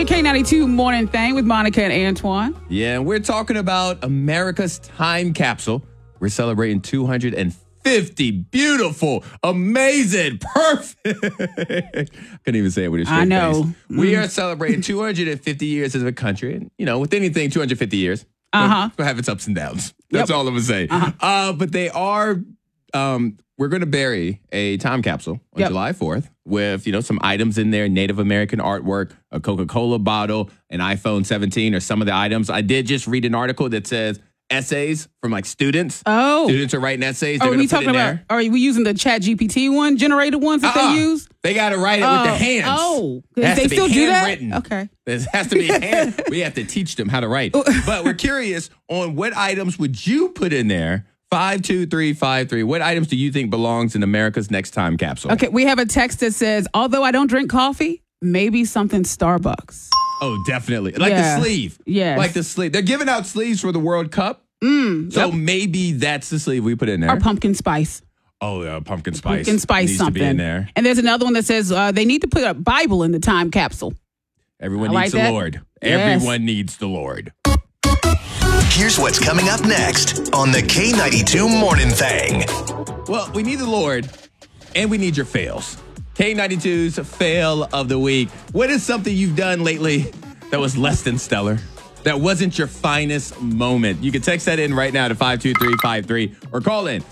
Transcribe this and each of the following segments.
your K92 morning thing with Monica and Antoine. Yeah, and we're talking about America's time capsule. We're celebrating 250 beautiful, amazing, perfect. Couldn't even say it with a straight I know. face. We are celebrating 250 years as a country. And, you know, with anything, 250 years. Uh-huh. It'll have its ups and downs. That's all I'm going to say. But they are, we're going to bury a time capsule on July 4th with, you know, some items in there, Native American artwork, a Coca-Cola bottle, an iPhone 17 are some of the items. I did just read an article that says essays from like students. Oh. Students are writing essays. They're Are going we to put talking in about, there. are we using the Chat GPT one, generated ones that they use? They got to write it with their hands. Oh. It has They to be still do that? handwritten. Okay. It has to be hand. We have to teach them how to write. But we're curious on what items would you put in there? 52353. What items do you think belongs in America's next time capsule? Okay, we have a text that says, although I don't drink coffee, maybe something Starbucks. Oh, definitely. Like the sleeve. Yes. Like the sleeve. They're giving out sleeves for the World Cup. So maybe that's the sleeve we put in there. Or pumpkin spice. Oh, yeah, pumpkin spice. Pumpkin spice needs something. to be in there. And there's another one that says they need to put a Bible in the time capsule. Everyone I needs like the that. Lord. Yes. Everyone needs the Lord. Here's what's coming up next on the K92 Morning Thing. Well, we need the Lord, and we need your fails. K92's fail of the week. What is something you've done lately that was less than stellar? That wasn't your finest moment? You can text that in right now to 52353 or call in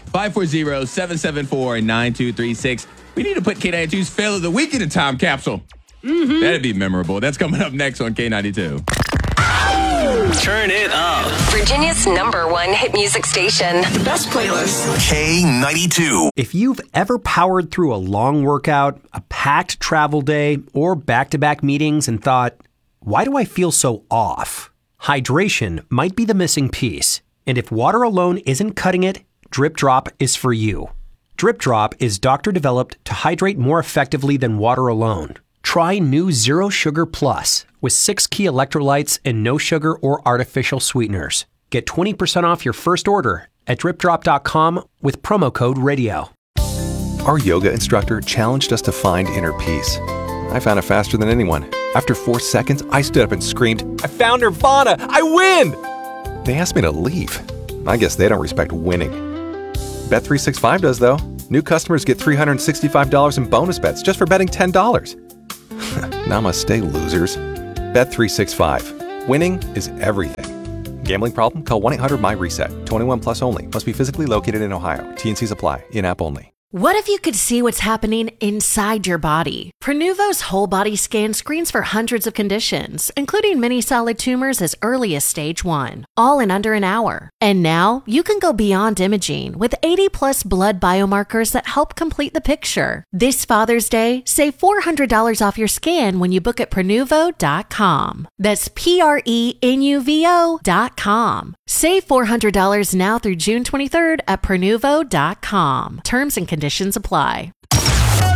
540-774-9236. We need to put K92's fail of the week in a time capsule. That'd be memorable. That's coming up next on K92. Turn it up. Virginia's #1 hit music station. The best playlist. K92. If you've ever powered through a long workout, a packed travel day, or back-to-back meetings and thought, why do I feel so off? Hydration might be the missing piece. And if water alone isn't cutting it, Drip Drop is for you. Drip Drop is doctor-developed to hydrate more effectively than water alone. Try new Zero Sugar Plus with 6 key electrolytes and no sugar or artificial sweeteners. Get 20% off your first order at dripdrop.com with promo code RADIO. Our yoga instructor challenged us to find inner peace. I found it faster than anyone. After 4 seconds, I stood up and screamed, I found Nirvana! I win! They asked me to leave. I guess they don't respect winning. Bet365 does, though. New customers get $365 in bonus bets just for betting $10. Namaste, losers. Bet365. Winning is everything. Gambling problem? Call 1-800-MY-RESET. 21 plus only. Must be physically located in Ohio. T&Cs apply. In-app only. What if you could see what's happening inside your body? Prenuvo's whole body scan screens for hundreds of conditions, including many solid tumors as early as stage 1, all in under an hour. And now you can go beyond imaging with 80 plus blood biomarkers that help complete the picture. This Father's Day, save $400 off your scan when you book at Prenuvo.com. That's Prenuvo.com. Save $400 now through June 23rd at Prenuvo.com. Terms and conditions apply.